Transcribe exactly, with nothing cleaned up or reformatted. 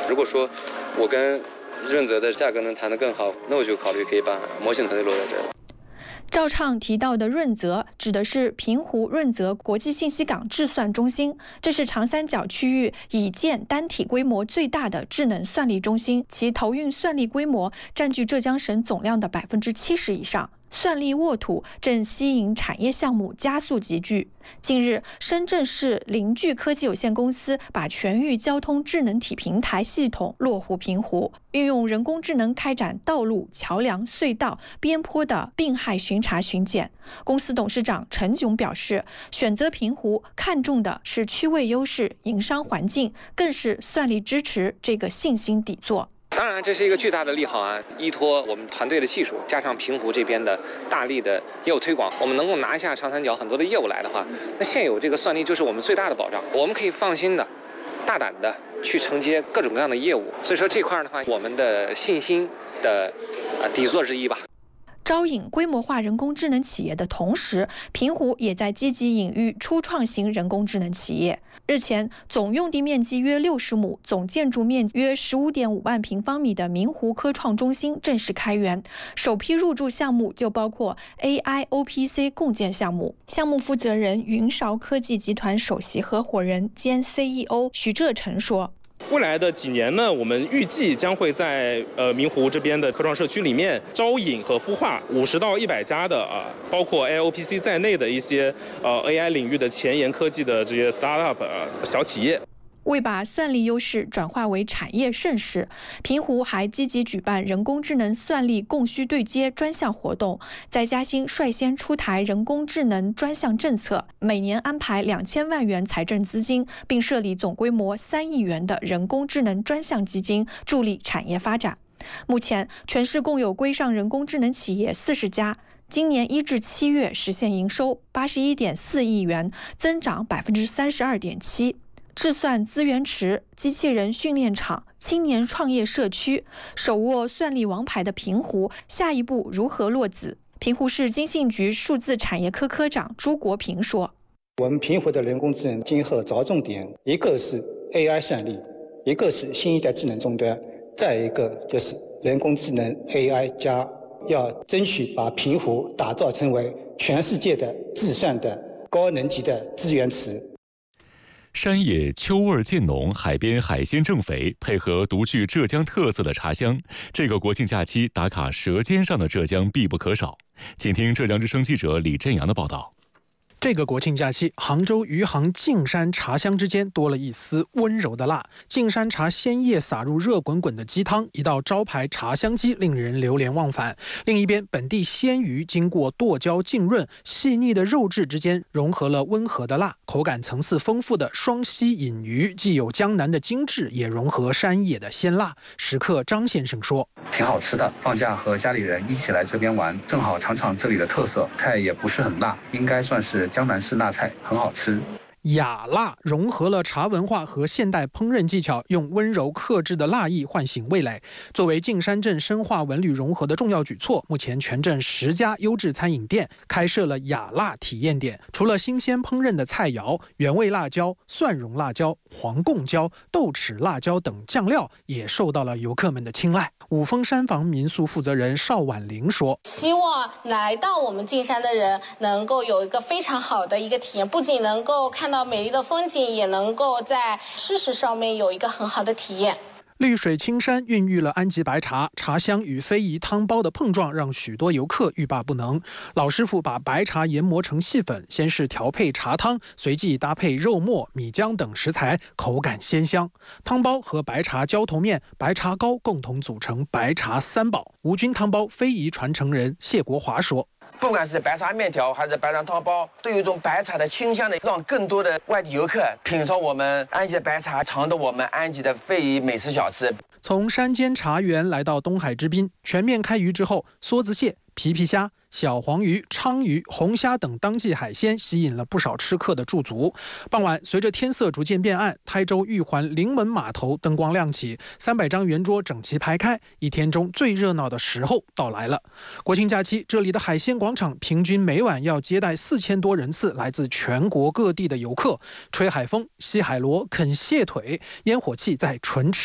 如果说我跟润泽的价格能谈得更好，那我就考虑可以把模型团队落在这儿。 赵畅提到的润泽指的是平湖润泽国际信息港智算中心，这是长三角区域已建单体规模最大的智能算力中心，其投运算力规模占据浙江省总量的百分之七十以上。算力沃土正吸引产业项目加速集聚。近日，深圳市凌聚科技有限公司把全域交通智能体平台系统落户平湖，运用人工智能开展道路、桥梁、隧道、边坡的病害巡查巡检。公司董事长陈炯表示，选择平湖看重的是区位优势、营商环境，更是算力支持这个信心底座。 当然，这是一个巨大的利好啊！依托我们团队的技术，加上平湖这边的大力的业务推广，我们能够拿下长三角很多的业务来的话，那现有这个算力就是我们最大的保障。我们可以放心的、大胆的去承接各种各样的业务。所以说这块的话，我们的信心的呃底座之一吧。 招引规模化人工智能企业的同时，平湖也在积极引育初创型人工智能企业。日前，总用地面积约六十亩、总建筑面积约十五点五万平方米的明湖科创中心正式开园，首批入驻项目就包括 A I O P C 共建项目。项目负责人云韶科技集团首席合伙人兼 C E O 徐浙成说。 未来的几年呢，我们预计将会在呃明湖这边的科创社区里面招引和孵化五十到一百家的啊，包括 A I O P C 在内的一些呃 A I 领域的前沿科技的这些 startup 啊小企业。 为把算力优势转化为产业盛世，平湖还积极举办人工智能算力供需对接专项活动，在嘉兴率先出台人工智能专项政策，每年安排两千万元财政资金，并设立总规模三亿元的人工智能专项基金，助力产业发展。目前，全市共有规上人工智能企业四十家。今年一至七月实现营收八十一点四亿元，增长百分之三十二点七。智算资源池、机器人训练场、青年创业社区，手握算力王牌的平湖，下一步如何落子？平湖市经信局数字产业科科长朱国平说：“ 我们平湖的人工智能今后着重点，一个是 A I 算力，一个是新一代智能终端，再一个就是人工智能 A I 加，要争取把平湖打造成为全世界的智算的高能级的资源池。” 山野秋味渐浓，海边海鲜正肥，配合独具浙江特色的茶香，这个国庆假期打卡舌尖上的浙江必不可少。请听浙江之声记者李振阳的报道。 这个国庆假期，杭州余杭径山茶香之间多了一丝温柔的辣。径山茶鲜叶撒入热滚滚的鸡汤，一道招牌茶香鸡令人流连忘返。另一边，本地鲜鱼经过剁椒浸润，细腻的肉质之间融合了温和的辣，口感层次丰富的双溪饮鱼，既有江南的精致，也融合山野的鲜辣。食客张先生说：“ 挺好吃的，放假和家里人一起来这边玩，正好尝尝这里的特色，菜也不是很辣，应该算是江南式辣菜，很好吃。” 雅辣融合了茶文化和现代烹饪技巧，用温柔克制的辣意唤醒味蕾。作为径山镇深化文旅融合的重要举措，目前全镇十家优质餐饮店开设了雅辣体验点。除了新鲜烹饪的菜肴，原味辣椒、蒜蓉辣椒、黄贡椒、豆豉辣椒等酱料也受到了游客们的青睐。五峰山房民宿负责人邵婉玲说：“ 希望来到我们径山的人能够有一个非常好的一个体验，不仅能够看到美丽的风景，也能够在知识上面有一个很好的体验。” 绿水青山孕育了安吉白茶，茶香与非遗汤包的碰撞让许多游客欲罢不能。老师傅把白茶研磨成细粉，先是调配茶汤，随即搭配肉末、米浆等食材，口感鲜香。汤包和白茶浇头面、白茶糕共同组成白茶三宝。吴军汤包非遗传承人谢国华说：“ 不管是白茶面条还是白茶汤包，都有一种白茶的清香的，让更多的外地游客品尝我们安吉的白茶，尝到我们安吉的非遗美食小吃。” 从山间茶园来到东海之滨，全面开渔之后，梭子蟹、皮皮虾、小黄鱼、鲳鱼、红虾等当季海鲜吸引了不少吃客的驻足。傍晚，随着天色逐渐变暗，台州玉环临门码头灯光亮起，三百张圆桌整齐排开，一天中最热闹的时候到来了。国庆假期，这里的海鲜广场平均每晚要接待四千多人次来自全国各地的游客，吹海风、吸海螺、啃蟹腿，烟火气在唇齿